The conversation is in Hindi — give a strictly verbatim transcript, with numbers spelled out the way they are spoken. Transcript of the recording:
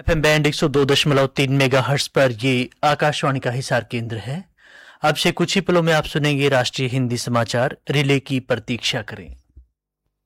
एफएम बैंड एक सौ दो दशमलव तीन मेगा हर्ट्स पर ये आकाशवाणी का हिसार केंद्र है। अब से कुछ ही पलों में आप सुनेंगे राष्ट्रीय हिंदी समाचार। रिले की प्रतीक्षा करें।